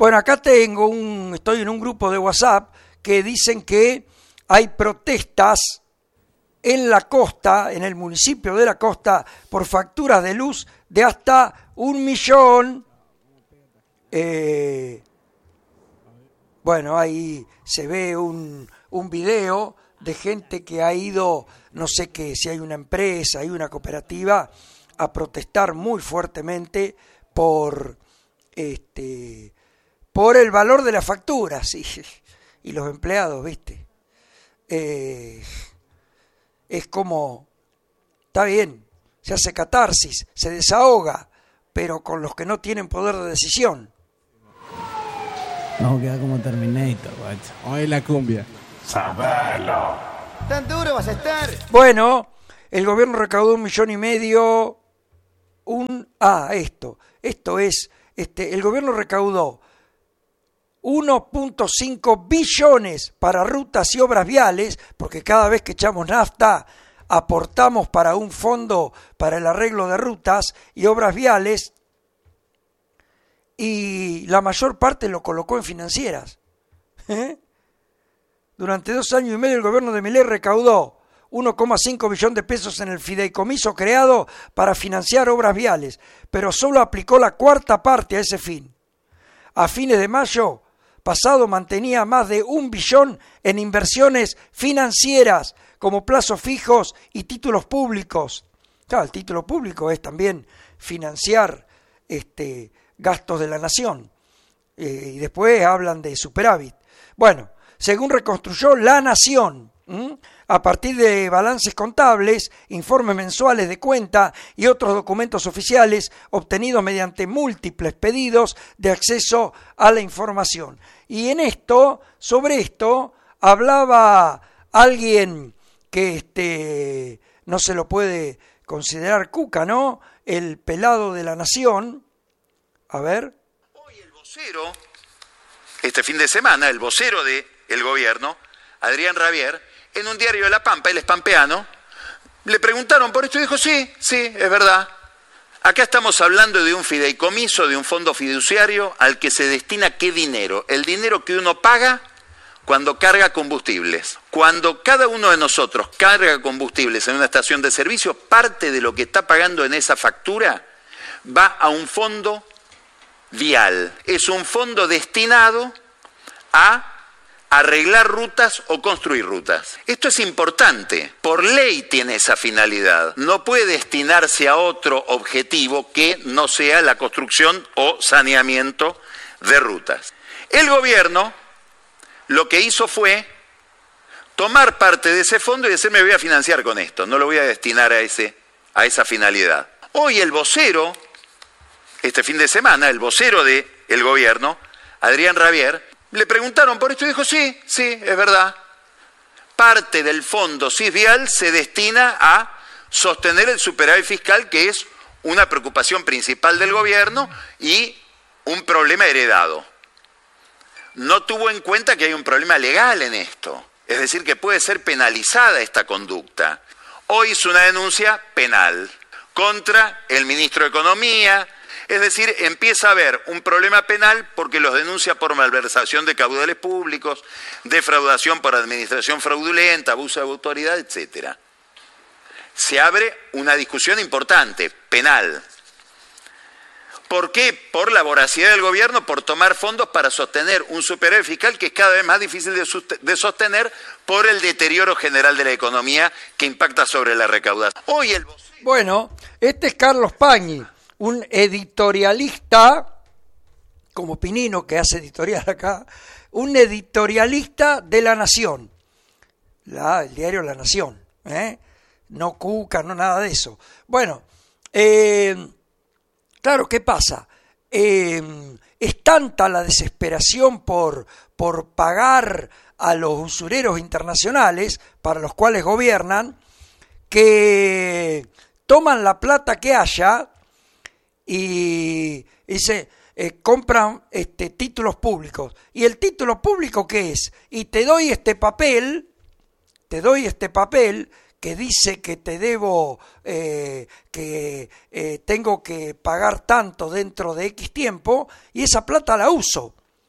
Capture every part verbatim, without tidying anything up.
Bueno, acá tengo un, estoy en un grupo de WhatsApp que dicen que hay protestas en la costa, en el municipio de la costa, por facturas de luz de hasta un millón. Eh, bueno, ahí se ve un, un video de gente que ha ido, no sé qué, si hay una empresa, hay una cooperativa, a protestar muy fuertemente por este por el valor de las facturas y, y los empleados, ¿viste? Eh, es como, está bien, se hace catarsis, se desahoga, pero con los que no tienen poder de decisión. No, queda como Terminator, guacho. Hoy la cumbia. Sabelo. ¿Tan duro vas a estar? Bueno, el gobierno recaudó un millón y medio, un, ah, esto, esto es, este, el gobierno recaudó uno punto cinco billones para rutas y obras viales, porque cada vez que echamos nafta aportamos para un fondo para el arreglo de rutas y obras viales, y la mayor parte lo colocó en financieras. ¿Eh? Durante dos años y medio el gobierno de Milei recaudó uno coma cinco billón de pesos en el fideicomiso creado para financiar obras viales, pero solo aplicó la cuarta parte a ese fin. A fines de mayo pasado mantenía más de un billón en inversiones financieras como plazos fijos y títulos públicos. Claro, el título público es también financiar este, gastos de la nación. Eh, y después hablan de superávit. Bueno, según reconstruyó La Nación, ¿m? a partir de balances contables, informes mensuales de cuenta y otros documentos oficiales obtenidos mediante múltiples pedidos de acceso a la información. Y en esto, sobre esto, hablaba alguien que este, no se lo puede considerar cuca, ¿no? El pelado de La Nación. A ver. Hoy el vocero, este fin de semana, el vocero del gobierno, Adrián Rabier, en un diario de La Pampa, él es pampeano, le preguntaron por esto y dijo, sí, sí, es verdad. Acá estamos hablando de un fideicomiso, de un fondo fiduciario al que se destina ¿qué dinero? El dinero que uno paga cuando carga combustibles. Cuando cada uno de nosotros carga combustibles en una estación de servicio, parte de lo que está pagando en esa factura va a un fondo vial. Es un fondo destinado a arreglar rutas o construir rutas. Esto es importante. Por ley tiene esa finalidad. No puede destinarse a otro objetivo que no sea la construcción o saneamiento de rutas. El gobierno lo que hizo fue tomar parte de ese fondo y decir, me voy a financiar con esto, no lo voy a destinar a, ese, a esa finalidad. Hoy el vocero, este fin de semana, el vocero del gobierno, Adrián Rabier, le preguntaron por esto y dijo, sí, sí, es verdad. Parte del fondo SISVIAL se destina a sostener el superávit fiscal, que es una preocupación principal del gobierno y un problema heredado. No tuvo en cuenta que hay un problema legal en esto, es decir, que puede ser penalizada esta conducta. Hoy hizo una denuncia penal contra el ministro de Economía. Es decir, empieza a haber un problema penal porque los denuncia por malversación de caudales públicos, defraudación por administración fraudulenta, abuso de autoridad, etcétera. Se abre una discusión importante, penal. ¿Por qué? Por la voracidad del gobierno, por tomar fondos para sostener un superávit fiscal que es cada vez más difícil de sostener por el deterioro general de la economía que impacta sobre la recaudación. Hoy el... Bueno, este es Carlos Pañi, un editorialista, como Pinino, que hace editorial acá, un editorialista de La Nación, la, el diario La Nación, ¿eh? No Cuca, no nada de eso. Bueno, eh, claro, ¿qué pasa? Eh, es tanta la desesperación por, por pagar a los usureros internacionales, para los cuales gobiernan, que toman la plata que haya y dice, eh, compran este, títulos públicos. ¿Y el título público qué es? Y te doy este papel, te doy este papel que dice que te debo, eh, que eh, tengo que pagar tanto dentro de X tiempo, y esa plata la uso.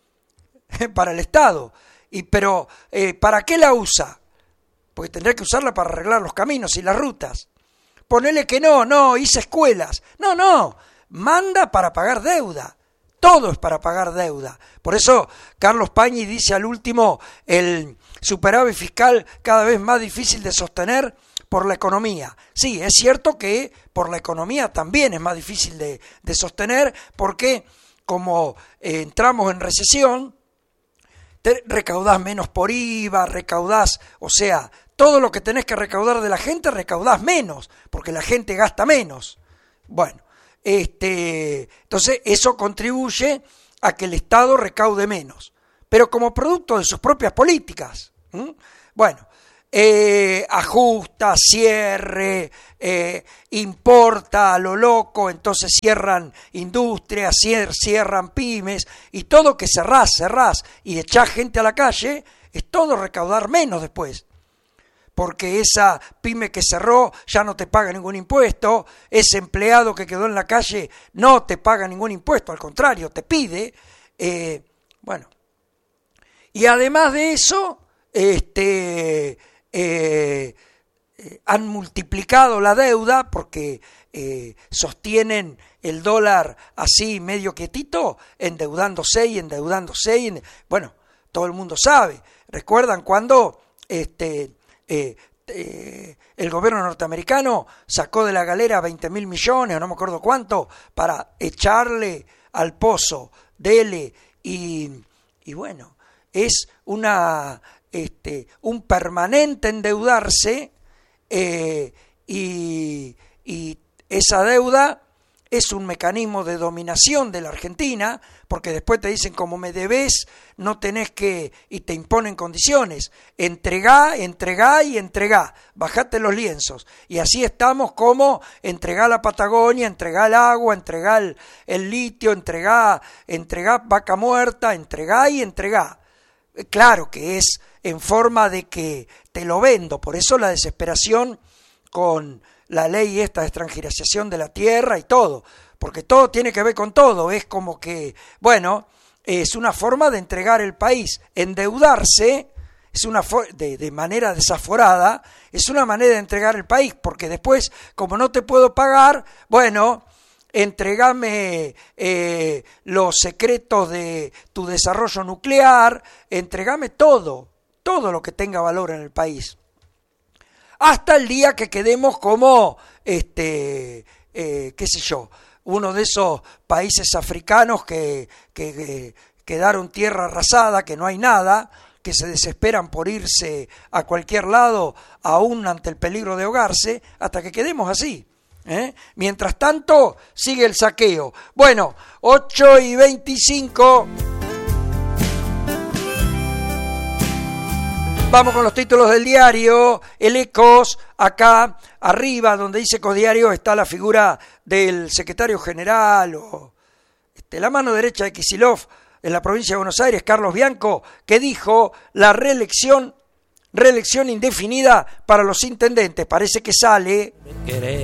para el Estado. Y, pero, eh, ¿para qué la usa? Porque tendrá que usarla para arreglar los caminos y las rutas. Ponele que no, no, hice escuelas. No, no, manda para pagar deuda. Todo es para pagar deuda. Por eso Carlos Pañi dice al último, el superávit fiscal cada vez más difícil de sostener por la economía. Sí, es cierto que por la economía también es más difícil de, de sostener, porque como eh, entramos en recesión, te recaudás menos por I V A, recaudás, o sea, todo lo que tenés que recaudar de la gente, recaudás menos, porque la gente gasta menos. Bueno, este, entonces eso contribuye a que el Estado recaude menos, pero como producto de sus propias políticas. ¿Mm? Bueno, eh, ajusta, cierre, eh, importa a lo loco, entonces cierran industrias, cier- cierran pymes, y todo que cerrás, cerrás y echás gente a la calle, es todo recaudar menos después. Porque esa pyme que cerró ya no te paga ningún impuesto, ese empleado que quedó en la calle no te paga ningún impuesto, al contrario, te pide. Eh, bueno, y además de eso, este, eh, eh, han multiplicado la deuda porque eh, sostienen el dólar así medio quietito, endeudándose y endeudándose. Y, bueno, todo el mundo sabe. ¿Recuerdan cuando este, eh, eh, el gobierno norteamericano sacó de la galera veinte mil millones, o no me acuerdo cuánto, para echarle al pozo, dele, y, y bueno, es una, este, un permanente endeudarse, eh, y, y esa deuda es un mecanismo de dominación de la Argentina, porque después te dicen, como me debes, no tenés que, y te imponen condiciones, entregá, entregá y entregá, bajate los lienzos, y así estamos como entregá la Patagonia, entregá el agua, entregá el, el litio, entregá, entregá vaca muerta, entregá y entregá. Claro que es en forma de que te lo vendo, por eso la desesperación con la ley esta de extranjerización de la tierra y todo, porque todo tiene que ver con todo, es como que, bueno, es una forma de entregar el país, endeudarse, es una for- de, de manera desaforada, es una manera de entregar el país, porque después, como no te puedo pagar, bueno, entregame eh, los secretos de tu desarrollo nuclear, entregame todo, todo lo que tenga valor en el país. Hasta el día que quedemos como, este, eh, qué sé yo, uno de esos países africanos que, que, que quedaron tierra arrasada, que no hay nada, que se desesperan por irse a cualquier lado, aún ante el peligro de ahogarse, hasta que quedemos así. ¿eh? Mientras tanto, sigue el saqueo. Bueno, ocho y veinticinco... Vamos con los títulos del diario. El Ecos, acá arriba, donde dice Ecos Diario, está la figura del secretario general, o este, la mano derecha de Kicillof en la provincia de Buenos Aires, Carlos Bianco, que dijo la reelección, reelección indefinida para los intendentes. Parece que sale.